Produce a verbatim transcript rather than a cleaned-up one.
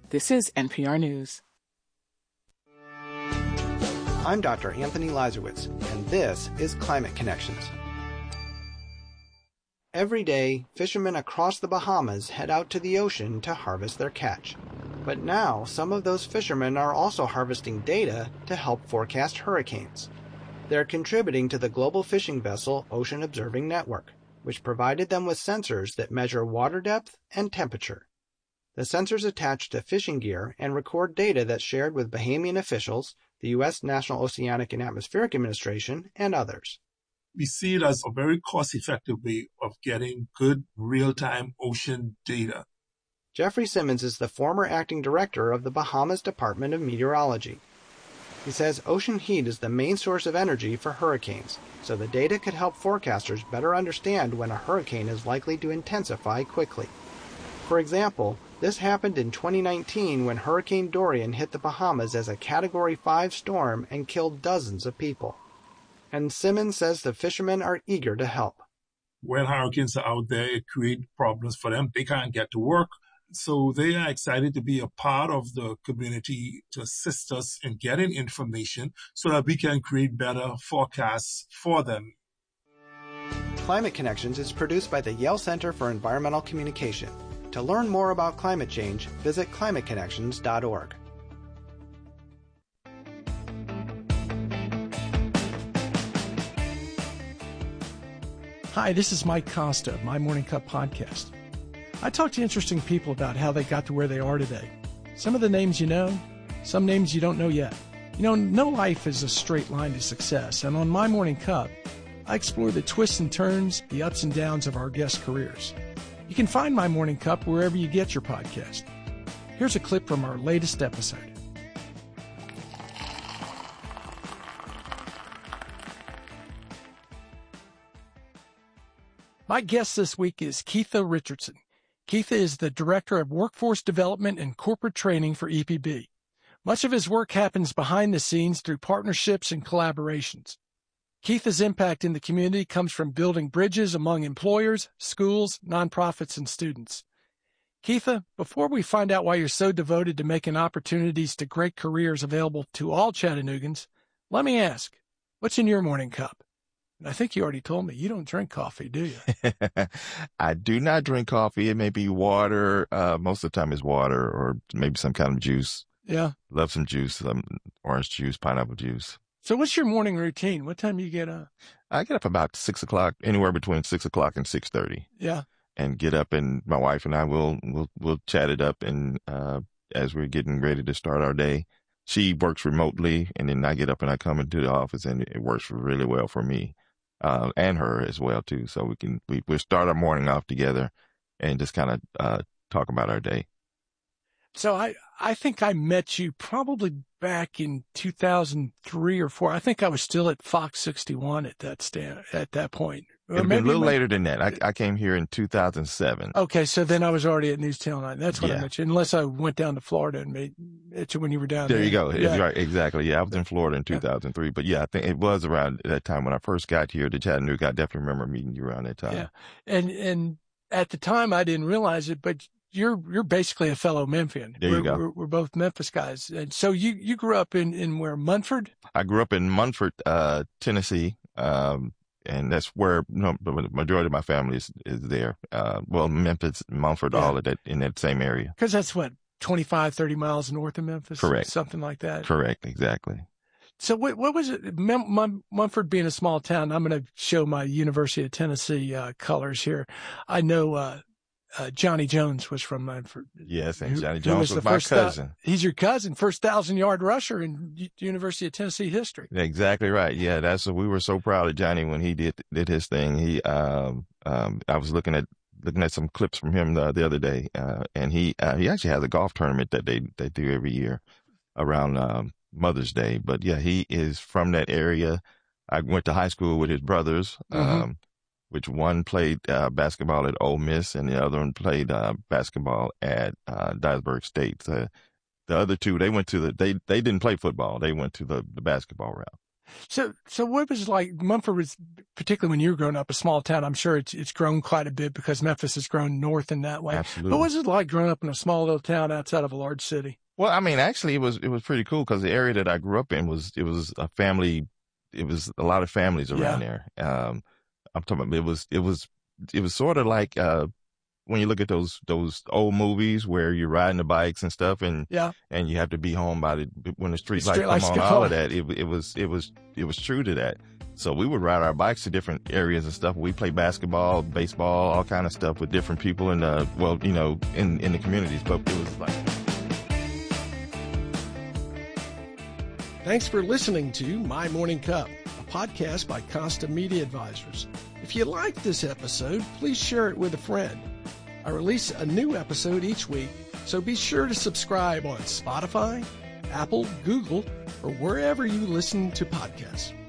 This is N P R News. I'm Doctor Anthony Lazarowitz, and this is Climate Connections. Every day, fishermen across the Bahamas head out to the ocean to harvest their catch. But now, some of those fishermen are also harvesting data to help forecast hurricanes. They're contributing to the global fishing vessel Ocean Observing Network, which provided them with sensors that measure water depth and temperature. The sensors attach to fishing gear and record data that's shared with Bahamian officials, the U S National Oceanic and Atmospheric Administration, and others. We see it as a very cost-effective way of getting good real-time ocean data. Jeffrey Simmons is the former acting director of the Bahamas Department of Meteorology. He says ocean heat is the main source of energy for hurricanes, so the data could help forecasters better understand when a hurricane is likely to intensify quickly. For example, this happened in twenty nineteen when Hurricane Dorian hit the Bahamas as a Category five storm and killed dozens of people. And Simmons says the fishermen are eager to help. When hurricanes are out there, it creates problems for them. They can't get to work. So they are excited to be a part of the community to assist us in getting information so that we can create better forecasts for them. Climate Connections is produced by the Yale Center for Environmental Communication. To learn more about climate change, visit climate connections dot org. Hi, this is Mike Costa of My Morning Cup podcast. I talk to interesting people about how they got to where they are today. Some of the names you know, some names you don't know yet. You know, no life is a straight line to success, and on My Morning Cup, I explore the twists and turns, the ups and downs of our guests' careers. You can find My Morning Cup wherever you get your podcast. Here's a clip from our latest episode. My guest this week is Keitha Richardson. Keitha is the Director of Workforce Development and Corporate Training for E P B. Much of his work happens behind the scenes through partnerships and collaborations. Keitha's impact in the community comes from building bridges among employers, schools, nonprofits, and students. Keitha, before we find out why you're so devoted to making opportunities to great careers available to all Chattanoogans, let me ask, what's in your morning cup? I think you already told me you don't drink coffee, do you? I do not drink coffee. It may be water. Uh, most of the time it's water or maybe some kind of juice. Yeah. Love some juice, some orange juice, pineapple juice. So what's your morning routine? What time do you get up? I get up about six o'clock, anywhere between six o'clock and six thirty. Yeah. And get up, and my wife and I will will will chat it up, and uh, as we're getting ready to start our day. She works remotely, and then I get up and I come into the office, and it works really well for me. Uh, and her as well too. So we can, we, we start our morning off together and just kind of, uh, talk about our day. So I, I think I met you probably back in two thousand three or four. I think I was still at Fox sixty-one at that stand, at that point. Or It'd maybe been a little my, later than that. I, I came here in two thousand seven. Okay. So then I was already at News Channel nine. That's when yeah. I met you, unless I went down to Florida and made met you when you were down there. There you go. Yeah. Right. Exactly. Yeah. I was in Florida in two thousand three, but yeah, I think it was around that time when I first got here to Chattanooga. I definitely remember meeting you around that time. Yeah. And, and at the time I didn't realize it, but you're, you're basically a fellow Memphian. There you we're, go. We're, we're both Memphis guys. And so you, you grew up in, in where, Munford? I grew up in Munford, uh, Tennessee. Um, and that's where, you know, the majority of my family is, is there. Uh, well, Memphis, Munford, yeah. all of that in that same area. Cause that's what, twenty-five, thirty miles north of Memphis? Correct. Something like that. Correct. Exactly. So what, what was it? Mum, Munford being a small town, I'm going to show my University of Tennessee, uh, colors here. I know, uh, Uh, Johnny Jones was from Munford. Yes, and who, Johnny Jones was, was my cousin. Th- he's your cousin, first thousand-yard rusher in U- University of Tennessee history. Exactly right. Yeah, that's we were so proud of Johnny when he did did his thing. He, um, um, I was looking at looking at some clips from him the, the other day, uh, and he uh, he actually has a golf tournament that they they do every year around um, Mother's Day. But yeah, he is from that area. I went to high school with his brothers. Mm-hmm. Um, which one played uh, basketball at Ole Miss and the other one played uh, basketball at uh, Dyersburg State. So the other two, they went to the, they, they didn't play football. They went to the, the basketball route. So, so what was like, Mumford was, particularly when you were growing up, a small town. I'm sure it's, it's grown quite a bit because Memphis has grown north in that way. Absolutely. But what was it like growing up in a small little town outside of a large city? Well, I mean, actually, it was it was pretty cool because the area that I grew up in was it was a family. It was a lot of families around Yeah. there. Um, I'm talking about it was it was it was sort of like uh, when you look at those those old movies where you're riding the bikes and stuff, and Yeah. and you have to be home by the when the street lights Street come lights on. go All on. of that. It it was it was it was true to that. So we would ride our bikes to different areas and stuff. We play basketball, baseball, all kind of stuff with different people in the well, you know, in in the communities. But it was like. Thanks for listening to My Morning Cup, a podcast by Consta Media Advisors. If you liked this episode, please share it with a friend. I release a new episode each week, so be sure to subscribe on Spotify, Apple, Google, or wherever you listen to podcasts.